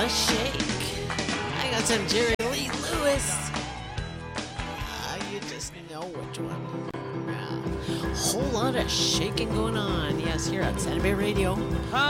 the shake. I got some Jerry Lee Lewis. You just know which one. Yeah. Whole lot of shaking going on. Yes, here at Santa Bay Radio.